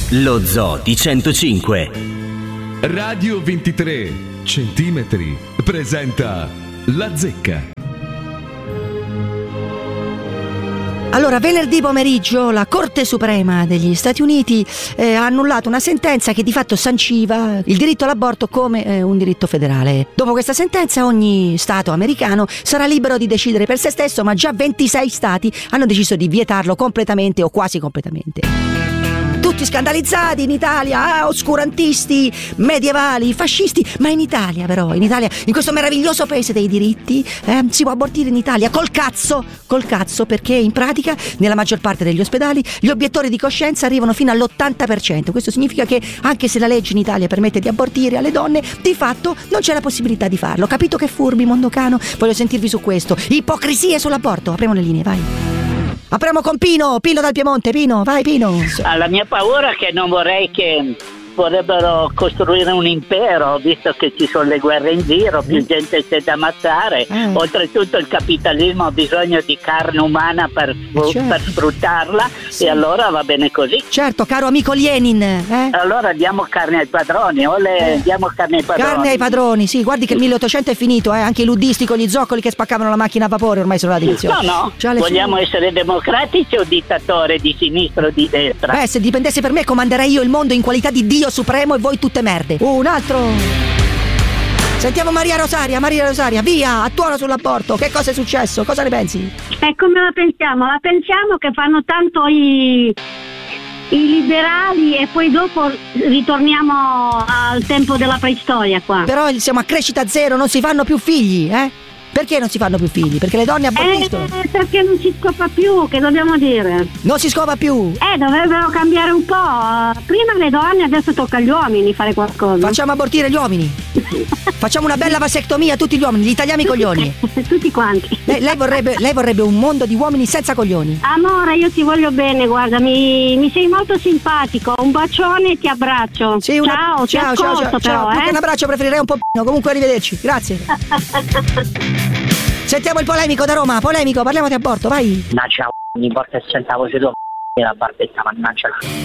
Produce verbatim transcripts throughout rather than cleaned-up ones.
Lo Zoo di centocinque. Radio ventitré centimetri presenta La Zecca. Allora, venerdì pomeriggio la Corte Suprema degli Stati Uniti eh, ha annullato una sentenza che di fatto sanciva il diritto all'aborto come eh, un diritto federale. Dopo questa sentenza ogni Stato americano sarà libero di decidere per se stesso, ma già ventisei Stati hanno deciso di vietarlo completamente o quasi completamente. Tutti scandalizzati in Italia, ah, oscurantisti, medievali, fascisti, ma in Italia però, in Italia, in questo meraviglioso paese dei diritti, eh, si può abortire in Italia col cazzo, col cazzo, perché in pratica nella maggior parte degli ospedali gli obiettori di coscienza arrivano fino all'ottanta per cento. Questo significa che anche se la legge in Italia permette di abortire alle donne, di fatto non c'è la possibilità di farlo. Capito che furbi, mondocano? Voglio sentirvi su questo. Ipocrisie sull'aborto. Apriamo le linee, vai. Apriamo con Pino, Pino dal Piemonte, Pino, vai Pino. La mia paura è che non vorrei che vorrebbero costruire un impero, visto che ci sono le guerre in giro, più gente c'è da ammazzare. Eh. Oltretutto il capitalismo ha bisogno di carne umana per, certo. per sfruttarla, sì. E allora va bene così. Certo, caro amico Lenin. Eh? Allora diamo carne ai padroni, o le eh. diamo carne ai padroni. Carne ai padroni, sì, guardi che il milleottocento è finito, eh? Anche i luddisti con gli zoccoli che spaccavano la macchina a vapore ormai sono la direzione. No, no, vogliamo sue... essere democratici o dittatori di sinistra o di destra? Beh, se dipendesse per me comanderei io il mondo in qualità di Dio supremo e voi tutte merde. Un altro. Sentiamo Maria Rosaria, Maria Rosaria, via, a tuono sull'aborto. Che cosa è successo? Cosa ne pensi? E come la pensiamo? La pensiamo che fanno tanto i, i liberali e poi dopo ritorniamo al tempo della preistoria qua. Però siamo a crescita zero, non si fanno più figli, eh? Perché non si fanno più figli? Perché le donne abortiscono? Eh, perché non si scopa più, che dobbiamo dire? Non si scopa più? Eh, dovrebbero cambiare un po'. Prima le donne, adesso tocca agli uomini fare qualcosa. Facciamo abortire gli uomini. Facciamo una bella vasectomia a tutti gli uomini, gli tagliamo i coglioni. Tutti quanti. Lei, lei, vorrebbe, lei vorrebbe un mondo di uomini senza coglioni. Amore, io ti voglio bene, guarda, mi, mi sei molto simpatico. Un bacione e ti abbraccio. Sì, una, ciao, ciao, ti ascolto, ciao, ciao, però, ciao. Eh? Più che un abbraccio preferirei un po' p***o. Comunque arrivederci, grazie. Sentiamo il polemico da Roma, polemico, parliamo di aborto, vai. No, ciao, mi importa che senta voce tua la barbetta, mannaggia.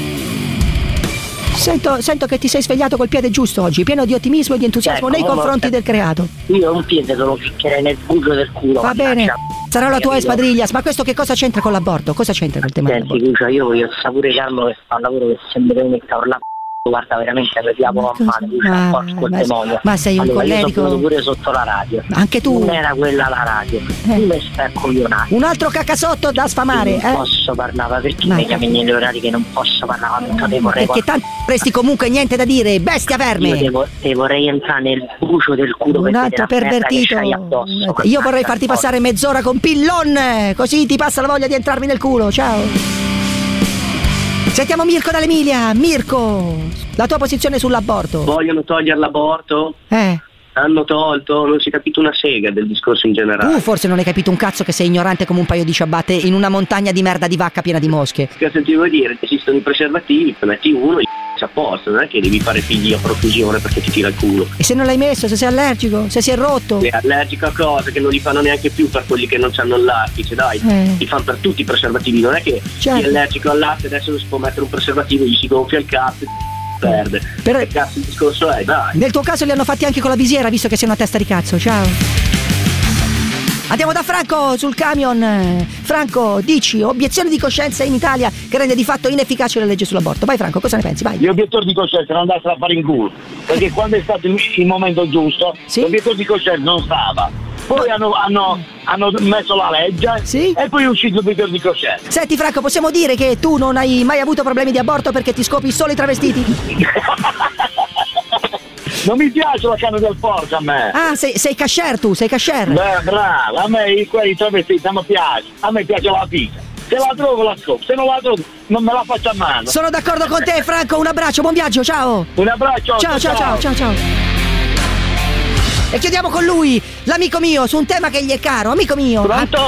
Sento, sento che ti sei svegliato col piede giusto oggi, pieno di ottimismo e di entusiasmo, ecco, nei confronti del creato. Io un piede te lo picchierei nel buco del culo. Va mannaggia. bene, sarà la tua espadriglias, ma questo che cosa c'entra con l'aborto? Cosa c'entra col tema Senti, dell'aborto? Lucia, io voglio sapere Carlo che fa un lavoro che sembra un urlare. Guarda, veramente vediamo a male, ma, un po' ma, ma sei un allora, collerico? Io sono pure sotto la radio. Anche tu? Non era quella la radio. Eh. Tu mi stai coglionando. Un altro cacasotto da sfamare, io non eh? posso parlare, perché Ma... mi chiami negli orari che non posso parlare, non te vorrei. Perché tanto avresti comunque niente da dire, bestia verme. Io devo, te vorrei entrare nel bucio del culo. Un altro pervertito. Addosso, io vorrei farti passare mezz'ora con Pillon, così ti passa la voglia di entrarmi nel culo. Ciao. Sentiamo Mirko dall'Emilia. Mirko, la tua posizione sull'aborto. Vogliono togliere l'aborto? Eh. Hanno tolto, non si è capito una sega del discorso in generale. Tu forse non hai capito un cazzo che sei ignorante come un paio di ciabatte in una montagna di merda di vacca piena di mosche. Che sentivo dire, esistono i preservativi, te metti uno e a posto, non è che devi fare figli a profusione perché ti tira il culo. E se non l'hai messo, se sei allergico, se si è rotto? Sei allergico a cose che non li fanno neanche più per quelli che non hanno il lattice, dai, eh. Li fanno per tutti i preservativi, non è che certo. Chi è allergico al latte adesso non si può mettere un preservativo, gli si gonfia il cazzo e perde. Per... Che cazzo il discorso è, dai. Nel tuo caso li hanno fatti anche con la visiera, visto che sei una testa di cazzo, ciao. Andiamo da Franco sul camion. Franco, dici, obiezione di coscienza in Italia che rende di fatto inefficace la legge sull'aborto. Vai Franco, cosa ne pensi? Vai. Gli obiettori di coscienza non andassero a fare in culo, perché quando è stato il, il momento giusto, sì? L'obietore di coscienza non stava. Poi hanno, hanno, hanno messo la legge, sì? E poi è uscito l'obietore di coscienza. Senti Franco, possiamo dire che tu non hai mai avuto problemi di aborto perché ti scopi solo i travestiti? Non mi piace la canna del porco a me. Ah, sei, sei cashier tu, sei cashier. Beh, bravo, a me quelli travestiti non mi piace. A me piace la pizza. Se la trovo la scopro, se non la trovo non me la faccio a mano. Sono d'accordo con te Franco, un abbraccio, buon viaggio, ciao. Un abbraccio. Ciao, ciao, ciao, ciao, ciao. E chiudiamo con lui, l'amico mio, su un tema che gli è caro, amico mio. Pronto?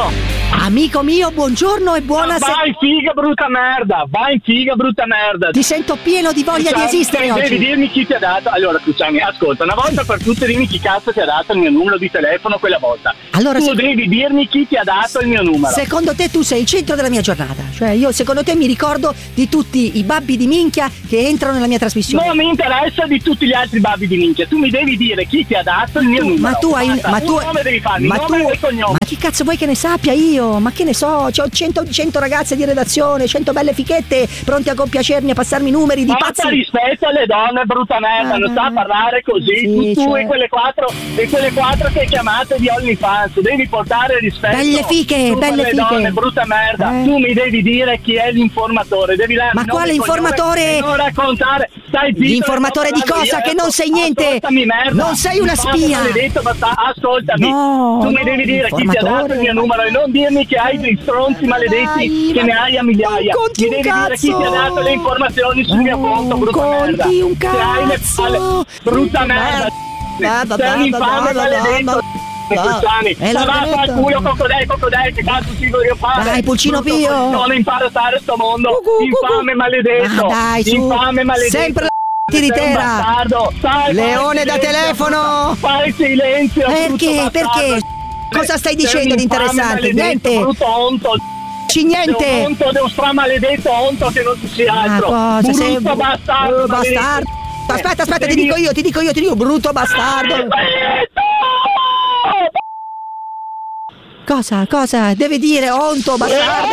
Amico mio, buongiorno e buona sera. Vai in figa brutta merda, vai in figa brutta merda. Ti sento pieno di voglia Cruciani, di esistere devi oggi. Devi dirmi chi ti ha dato. Allora Cruciani, ascolta, una volta per tutte dimmi chi cazzo ti ha dato il mio numero di telefono quella volta. Allora, tu se... devi dirmi chi ti ha dato il mio numero. Secondo te tu sei il centro della mia giornata. Cioè io secondo te mi ricordo di tutti i babbi di minchia che entrano nella mia trasmissione. Non mi interessa di tutti gli altri babbi di minchia. Tu mi devi dire chi ti ha dato il mio tu, numero. Ma tu hai Basta, ma tu un nome devi farmi, ma nome tu, e cognome. Ma chi cazzo vuoi che ne sappia io? Ma che ne so, c'ho cento, cento ragazze di redazione, cento belle fichette pronti a compiacermi, a passarmi numeri di ma pazzi. Ma rispetto alle donne, brutta merda, ah, non sta a parlare così. Sì, tu tu cioè... e quelle quattro e quelle quattro che chiamate di OnlyFans, devi portare rispetto. Belle fiche, tu belle le fiche. donne, brutta merda. Eh. Tu mi devi dire chi è l'informatore, devi Ma quale informatore? Non raccontare, stai zitto. L'informatore di cosa? Che non sei niente. Non sei una spia. Maledetto, ascoltami. No, tu mi no, devi dire chi ti ha dato il mio numero e non dirmi che hai dei stronzi maledetti dai, che ne hai a migliaia. Mi devi cazzo. dire chi ti ha dato le informazioni sul mio conto, brutta merda. Un cazzo. Se hai le palle, brutta merda. Sei un infame maledetto. Cruciani, ma va al culo Cocodè, Cocodè, che cazzo ci voglio fare? Dai, Pulcino Pio, non imparo a stare sto mondo. Cucù, infame cucù. Maledetto. Ah, dai, su. Infame maledetto. Sempre la tiritera. Leone da telefono. Fai silenzio. Perché? Perché? Cosa stai dicendo di interessante? Niente. Brutto onto. Niente. Onto, devo stramaledetto onto che non ci sia altro. Ah, cosa? Brutto sei... bastardo. Uh, bastardo. Aspetta, aspetta, ti dico io, ti dico io, ti dico brutto bastardo. Cosa? Cosa? Deve dire onto bastardo.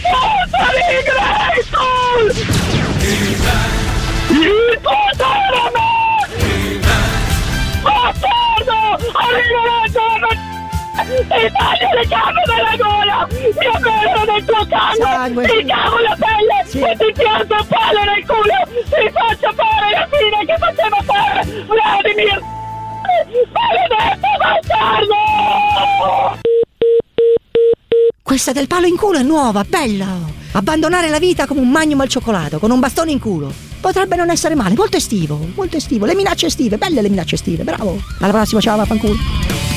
Bastardo! Arriva la giornata! E taglia le gambe dalla gola! Mi aperto nel tuo sangue! Ti cago la pelle! Sì. E ti pianto un palo nel culo! Ti faccio fare la fine che faceva fare Vladimir! Maledetto bastardo! Questa del palo in culo è nuova, bella! Abbandonare la vita come un magnum al cioccolato, con un bastone in culo. Potrebbe non essere male, molto estivo, molto estivo. Le minacce estive, belle le minacce estive, bravo! Alla prossima, ciao, vaffanculo!